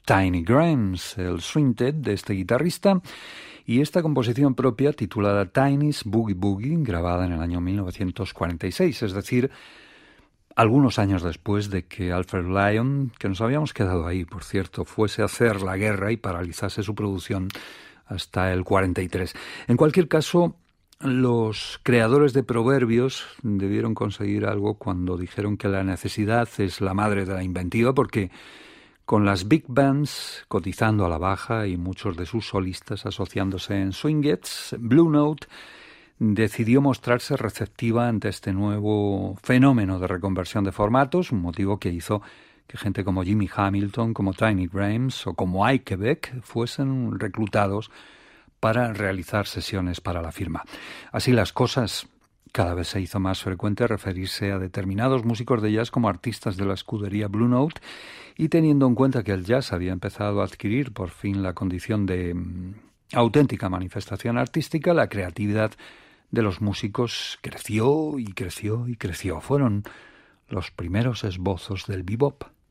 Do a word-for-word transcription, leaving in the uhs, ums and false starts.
Tiny Grimes, el swintet de este guitarrista, y esta composición propia titulada Tiny's Boogie Boogie, grabada en el año mil novecientos cuarenta y seis, es decir, algunos años después de que Alfred Lyon, que nos habíamos quedado ahí, por cierto, fuese a hacer la guerra y paralizase su producción hasta el cuarenta y tres. En cualquier caso, los creadores de proverbios debieron conseguir algo cuando dijeron que la necesidad es la madre de la inventiva, porque con las big bands cotizando a la baja y muchos de sus solistas asociándose en swingets, Blue Note decidió mostrarse receptiva ante este nuevo fenómeno de reconversión de formatos, un motivo que hizo que gente como Jimmy Hamilton, como Tiny Grimes o como Ike Beck fuesen reclutados para realizar sesiones para la firma. Así las cosas, cada vez se hizo más frecuente referirse a determinados músicos de jazz como artistas de la escudería Blue Note, y teniendo en cuenta que el jazz había empezado a adquirir por fin la condición de mm, auténtica manifestación artística, la creatividad de los músicos creció y creció y creció. Fueron los primeros esbozos del bebop.